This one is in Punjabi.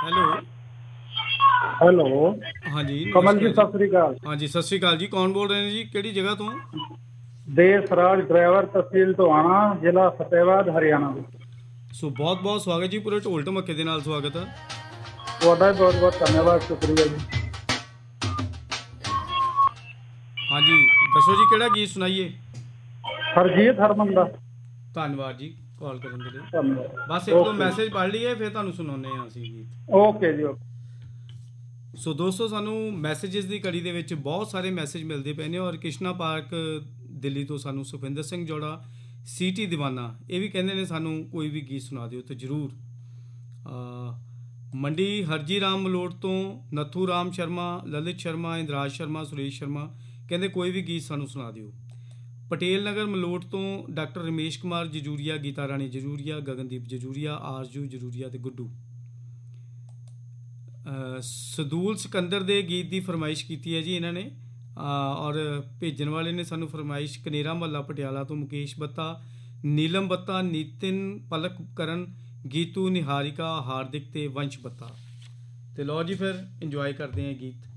ਹੈਲੋ। ਹੈਲੋ। ਹਾਂਜੀ ਕਮਲ ਜੀ, ਨਮਸਕਾਰ ਜੀ। ਸਤਿ ਸ੍ਰੀ ਅਕਾਲ। ਹਾਂਜੀ ਸਤਿ ਸ਼੍ਰੀ ਅਕਾਲ ਜੀ। ਕੌਣ ਬੋਲ ਰਹੇ ਨੇ ਜੀ? ਕਿਹੜੀ ਜਗ੍ਹਾ ਤੋਂ? ਦੇਸ ਰਾਜ ਡਰਾਈਵਰ, ਤਹਿਸੀਲ ਟੋਹਾਣਾ, ਜ਼ਿਲ੍ਹਾ ਫਤਿਹਾਬਾਦ, ਹਰਿਆਣਾ। ਸੋ ਬਹੁਤ ਬਹੁਤ ਸਵਾਗਤ ਜੀ, ਪੂਰੇ ਢੋਲ ਢਮੱਕੇ ਦੇ ਨਾਲ ਸਵਾਗਤ ਹੈ। ਤੁਹਾਡਾ ਵੀ ਬਹੁਤ ਬਹੁਤ ਧੰਨਵਾਦ, ਸ਼ੁਕਰੀਆ ਜੀ। ਹਾਂਜੀ ਦੱਸੋ ਜੀ, ਕਿਹੜਾ ਗੀਤ ਸੁਣਾਈਏ? ਹਰਜੀਤ ਹਰਮਨ ਦਾ। ਧੰਨਵਾਦ ਜੀ ਕਾਲ ਕਰਨ ਦੇ ਲਈ। ਬਸ ਧੰਨਵਾਦ। ਇੱਕ ਦੋ ਓਕੇ ਜੀ। ਮੈਸੇਜ ਪੜ੍ਹ ਲਈਏ ਫਿਰ ਤੁਹਾਨੂੰ ਸੁਣਾਉਂਦੇ ਹਾਂ ਅਸੀਂ ਗੀਤ। ਓਕੇ ਜੀ, ਓਕੇ। ਸੋ ਦੋਸਤੋ, ਸਾਨੂੰ ਮੈਸੇजेस ਦੀ ਕੜੀ ਦੇ ਵਿੱਚ ਬਹੁਤ ਸਾਰੇ ਮੈਸੇਜ ਮਿਲਦੇ ਪਏ ਨੇ। ਔਰ ਕ੍ਰਿਸ਼ਨਾ ਪਾਰਕ ਦਿੱਲੀ ਤੋਂ ਸਾਨੂੰ ਸੁਖਵਿੰਦਰ ਸਿੰਘ ਜੋੜਾ, ਸਿਟੀ ਦੀਵਾਨਾ, ਇਹ ਵੀ ਕਹਿੰਦੇ ਨੇ ਸਾਨੂੰ ਕੋਈ ਵੀ ਗੀਤ ਸੁਣਾ ਦਿਓ। ਤਾਂ ਜ਼ਰੂਰ। ਮੰਡੀ ਹਰਜੀ ਰਾਮ ਮਲੋਟ ਤੋਂ ਨੱਥੂ ਰਾਮ ਸ਼ਰਮਾ, ਲਲਿਤ ਸ਼ਰਮਾ, ਇੰਦਰਾਜ ਸ਼ਰਮਾ, ਸੁਰੇਸ਼ ਸ਼ਰਮਾ ਕਹਿੰਦੇ ਕੋਈ ਵੀ ਗੀਤ ਸਾਨੂੰ ਸੁਣਾ ਦਿਓ। ਪਟੇਲ ਨਗਰ ਮਲੋਟ ਤੋਂ ਡਾਕਟਰ ਰਮੇਸ਼ ਕੁਮਾਰ ਜਜੂਰੀਆ, ਗੀਤਾ ਰਾਣੀ ਜਜੂਰੀਆ, ਗਗਨਦੀਪ ਜਜੂਰੀਆ, ਆਰਜੂ ਜਜੂਰੀਆ ਅਤੇ ਗੁੱਡੂ। ਸਦੂਲ ਸਿਕੰਦਰ ਦੇ ਗੀਤ ਦੀ ਫਰਮਾਇਸ਼ ਕੀਤੀ ਹੈ ਜੀ ਇਹਨਾਂ ਨੇ। ਔਰ ਭੇਜਣ ਵਾਲੇ ਨੇ ਸਾਨੂੰ ਫਰਮਾਇਸ਼ ਕਨੇਰਾ ਮਹੱਲਾ ਪਟਿਆਲਾ ਤੋਂ ਮੁਕੇਸ਼ ਬੱਤਾ, ਨੀਲਮ ਬੱਤਾ, ਨਿਤਿਨ, ਪਲਕ ਕਰਨ, ਗੀਤੂ, ਨਿਹਾਰਿਕਾ, ਹਾਰਦਿਕ ਅਤੇ ਵੰਸ਼ ਬੱਤਾ। ਅਤੇ ਲਓ ਜੀ ਫਿਰ ਇੰਜੋਏ ਕਰਦੇ ਹਾਂ ਗੀਤ।